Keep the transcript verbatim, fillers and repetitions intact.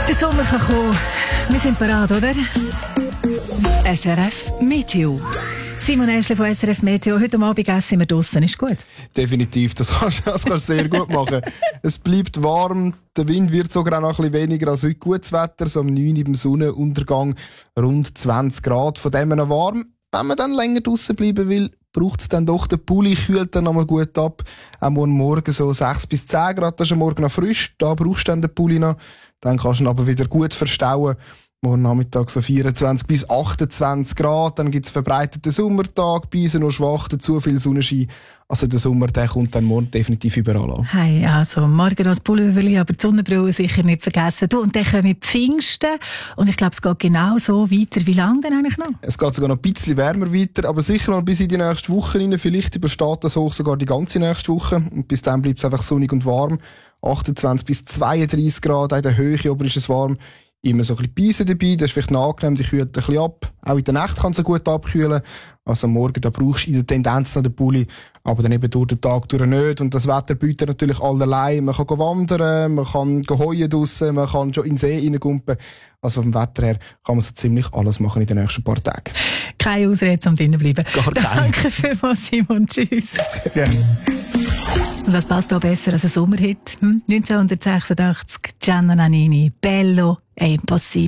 Der Sommer kann kommen. Wir sind bereit, oder? S R F Meteo. Simon Eschle von S R F Meteo. Heute Abend essen wir draussen. Ist gut? Definitiv. Das kannst, das kannst du sehr gut machen. Es bleibt warm. Der Wind wird sogar auch noch ein bisschen weniger als heute. Gutes Wetter. So am neun Uhr im Sonnenuntergang rund zwanzig Grad. Von dem her noch warm. Wenn man dann länger draussen bleiben will, braucht es dann doch den Pulli, kühlt dann nochmal gut ab. Auch morgen Morgen so sechs bis zehn Grad, das ist am Morgen noch frisch. Da brauchst du dann den Pulli noch. Dann kannst du ihn aber wieder gut verstauen. Morgen Nachmittag so vierundzwanzig bis achtundzwanzig Grad. Dann gibt es verbreiteten Sommertag, Beisen nur schwach, dazu viel Sonnenschein. Also der Sommer, der kommt dann morgen definitiv überall an. Hey, also morgen als Pulloverli, aber die Sonnenbrille sicher nicht vergessen. Du, und dann kommen die Pfingsten. Und ich glaube, es geht genau so weiter. Wie lange denn eigentlich noch? Es geht sogar noch ein bisschen wärmer weiter, aber sicher noch bis in die nächste Woche rein. Vielleicht übersteht das hoch sogar die ganze nächste Woche. Und bis dann bleibt es einfach sonnig und warm. achtundzwanzig bis zweiunddreißig Grad, auch in der Höhe, aber ist es warm. Immer so ein bisschen Beisen dabei, das ist vielleicht noch angenehm, die kühlt ein bisschen ab. Auch in der Nacht kann es gut abkühlen. Also am Morgen, da brauchst du in der Tendenz noch den Pulli, aber dann eben durch den Tag durch nicht. Und das Wetter bietet natürlich allerlei. Man kann wandern, man kann heuen draussen, man kann schon in den See reingumpen. Also vom Wetter her kann man so ziemlich alles machen in den nächsten paar Tagen. Keine Ausrede, um drinnen zu bleiben. Gar keine. Danke vielmals, Simon. Tschüss. Sehr gerne. Und was passt da besser als ein Sommerhit? Hm? neunzehnhundertsechsundachtzig, Gianna Nannini, Bello e Impossibile.